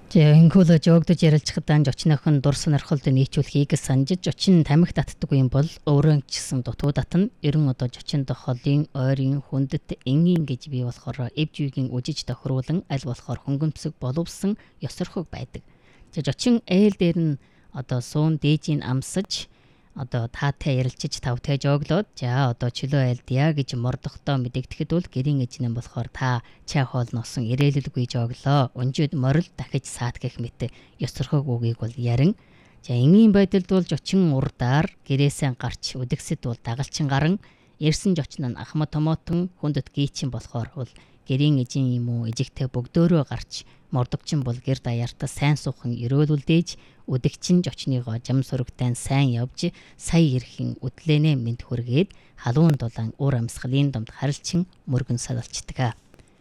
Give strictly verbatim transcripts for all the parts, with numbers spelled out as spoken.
За инхүүл жоогдож ярилцахад жочныхон дур сонирхолд нийцүүлэхийг санжиж жочин тамхи татдаг юм бол өөрөө ч гэсэн дутуу татна. Ерөн одоо жочинд холын, ойрын, хүндэт энгийн гэж бий болохоор эвж үеийн үжиж тохируулан аль болохоор хөнгөмсөг боловсон ёсорхог байдаг. За жочин ээл дээр нь одоо суун дээжийн амсаж одоо таатай ярилцаж тавтай жооглоод за одоо чөлөө айлдъя гэж мордохдоо мэдэгдэхэд бол гэрийн эжнэн болохоор та чай хоол носон ирээлэлгүй жооглоо. Өнжид морил дахиж саат гэх мэт ёсорхог үгийг бол ярин. За энгийн байдалд бол жочин урдаар гэрээсээ гарч үдгсэд бол дагалчин гарan ирсэн жочин нь ахма томотон хүндэт гийчин болохоор бол гэрийн эжин юм уу эжигтэй бөгдөөрөө гарч мордогчин бол гэр даяартаа сайн суухан өрөөлүүлдээж үдэгчин жочныгоо жам сурагтай сайн явж сая ирэхин үдлэнэ мэд хүргээд халуун дулаан уур амьсгалын домд харилчин мөргөн салалцдаг.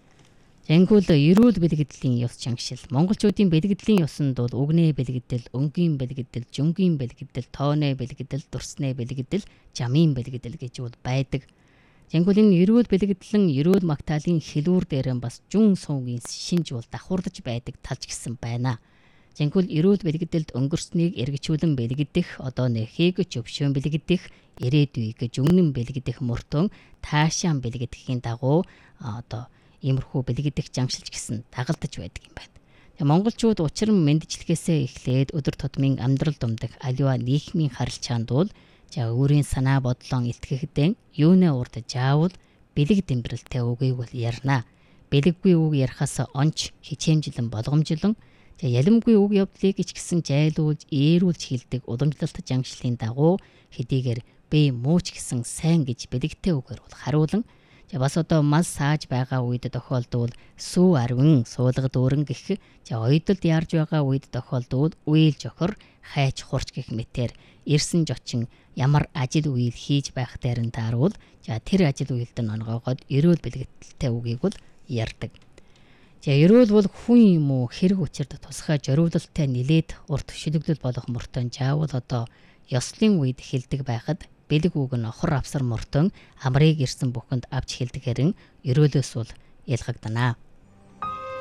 Янгуул эрүүл бэлгэдлийн ёс чангшил. Монголчуудын бэлгэдлийн ёсонд бол үгнээ бэлгэдэл, өнгийн бэлгэдэл, жүнгийн бэлгэдэл, тоонэ бэлгэдэл, дурснэ бэлгэдэл, жамын бэлгэдэл гэж бол байдаг. Янгуулын эрүүл бэлгэдлэн эрүүл магтаалын хэлүүр дээр бас жүн суугийн шинж бол давхурдаж байдаг талж гисэн байна. Янгуул эрүүл бэлгэдэлд өнгөрснийг эргэжүүлэн бэлгэдэх, одоо нэхийг чөвшөөн бэлгэдэх, ирээдүйг жүннэн бэлгэдэх мөртөн таашаан бэлгэдэхийн дагуу одоо иймэрхүү бэлгэдэх жамшилж гисэн дагалдаж байдаг юм байна. Монголчууд учран мэндчлэхээсээ эхлээд өдөр тутмын амьдрал думдах аливаа нийгмийн харилцаанд бол за өөрийн санаа бодлон илтгэхдэн юунэ урд жаавал бэлэг дэмбэрэлтэй үгийг бол ярина. Бэлэггүй үг ярихаас онч хичээмжлэн болгомжлон за ялимгүй үг явдлыг ч гэсэн жайлуулж ээрүүлж хэлдэг уламжлалт жамшлын дагуу хэдийгээр бэ мууч гэсэн сайн гэж бэлэгтэй үгээр бол харуулan за бас одоо мас сааж байгаа үед тохиолдвол сүү арвин суулгад өөрөн гэх за ойдолд яарж байгаа үед тохиолдвол үйл жохор хайч хурч гэх мэтэр ирсэн жочин ямар ажил үйл хийж байх дээрэн тааруул за тэр ажил үйлд нь онгоогоод эрүүл бэлгэдэлтэй үгийг бол ярьдаг. За эрүүл бол хүн юм уу хэрэг учирд тусгай зориулалттай нилээд урт шүлэглэл болох мөртөө жаавал одоо ёслын үед хэлдэг байхад бэлэг үг нь хор авсар мөртөн амрыг ирсэн бүхэнд авч хэлдэхэрэн ерөөлөөс бол ялгагдана.